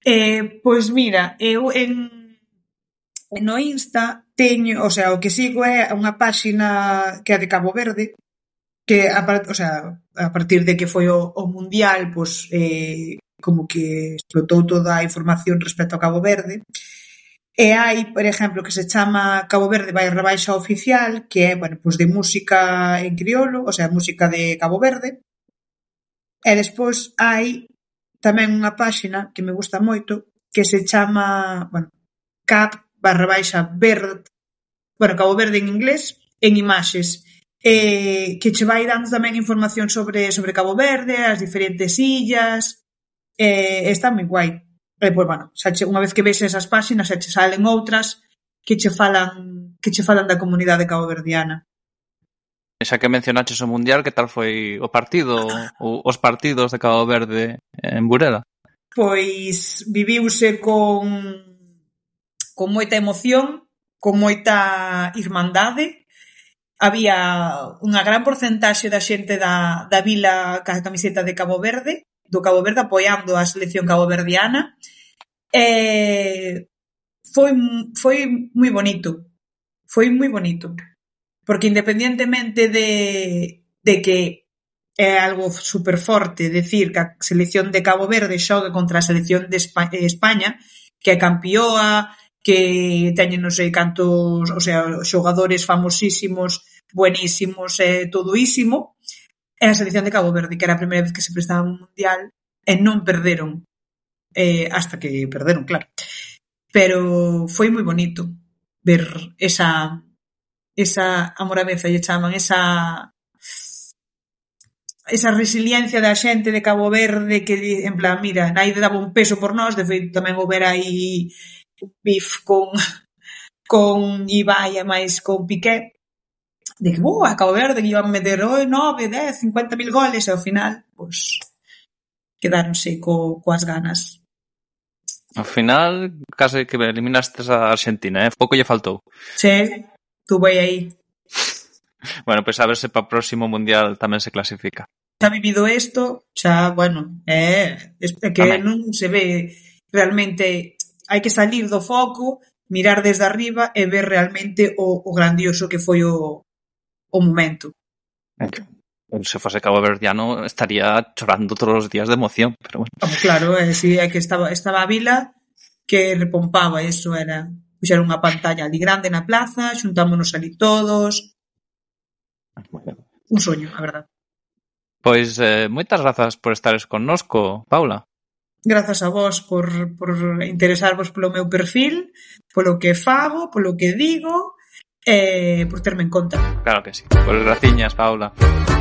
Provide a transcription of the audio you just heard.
Pois mira, eu no Insta teño, o sea, o que sigo é unha páxina que é de Cabo Verde, que o sea, a partir de que foi o Mundial, pois como que explotou toda a información respecto a Cabo Verde. E hai, por exemplo, que se chama Cabo Verde _oficial, que é, bueno, pois de música en crioulo, o sea, música de Cabo Verde. E despois hai tamén unha páxina que me gusta moito, que se chama, bueno, cap_verde, bueno, Cabo Verde en inglés, en imaxes, que che vai dando tamén información sobre Cabo Verde, as diferentes illas, está moi guai. Pois, bueno, unha vez que ves esas páxinas, xa che salen outras que che falan da comunidade caboverdiana. Xa que mencionaches o Mundial, que tal foi o partido, os partidos de Cabo Verde en Burela? Pois viviuse con moita emoción, con moita irmandade. Había unha gran porcentaxe da xente da vila ca camiseta de Cabo Verde, do Cabo Verde apoiando a selección caboverdiana. Foi moi bonito. Foi moi bonito. Porque independientemente de que é algo super forte decir que a selección de Cabo Verde xogue contra a selección de España, que é campioa, que teñen non sei cantos, o sea, xogadores famosísimos, buenísimos e todoísimo, é a selección de Cabo Verde, que era a primeira vez que se prestaba un mundial e non perderon, hasta que perderon, claro. Pero foi moi bonito ver esa amoraveza, lle chaman, esa resiliencia da xente de Cabo Verde que, en plan, mira, naide daba un peso por nós, de feito tamén houbera aí un bif con Ibai e máis con Piqué, de que, a Cabo Verde que iban meter 9, 10, 50.000 goles, e ao final, pois, quedáronse coas ganas. Ao final, case que eliminastes a Argentina, pouco lle faltou. Sí, tuve aí. Bueno, pois a ver se para o próximo Mundial tamén se clasifica. Xa vivido isto, xa, bueno, é que non se ve realmente, hai que salir do foco, mirar desde arriba e ver realmente o grandioso que foi o momento. Se fose Cabo Verdiano estaría chorando todos os días de emoción, pero bueno. Claro, sí, é que estaba a vila que repompaba, eso era, puxeron unha pantalla ali grande na plaza, xuntámonos ali todos. Un soño, a verdad. Pois moitas grazas por estares connosco, Paula. Grazas a vos por interesarvos polo meu perfil, polo que fago, polo que digo, por terme en conta. Claro que sí. Pois graciñas, Paula.